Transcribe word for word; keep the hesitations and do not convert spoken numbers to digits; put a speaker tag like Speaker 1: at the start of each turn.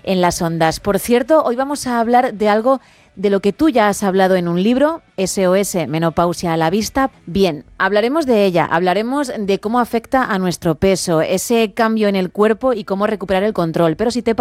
Speaker 1: en las ondas. Por cierto, hoy vamos a hablar de algo de lo que tú ya has hablado en un libro, S O S, Menopausia a la vista. Bien, hablaremos de ella, hablaremos de cómo afecta a nuestro peso, ese cambio en el cuerpo y cómo recuperar el control. Pero si te